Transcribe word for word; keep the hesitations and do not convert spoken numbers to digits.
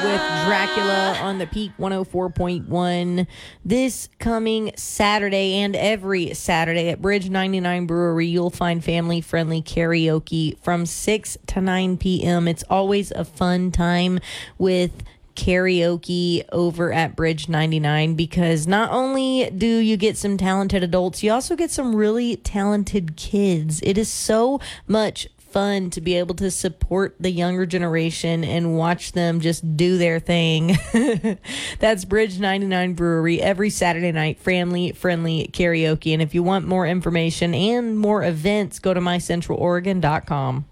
with Dracula on the Peak one oh four point one this coming Saturday and every Saturday at Bridge ninety-nine Brewery. You'll find family-friendly karaoke from six to nine p.m. It's always a fun time with karaoke over at Bridge ninety-nine because not only do you get some talented adults, you also get some really talented kids. It is so much fun to be able to support the younger generation and watch them just do their thing. That's Bridge ninety-nine Brewery every Saturday night, family friendly karaoke. And if you want more information and more events, go to my central oregon dot com.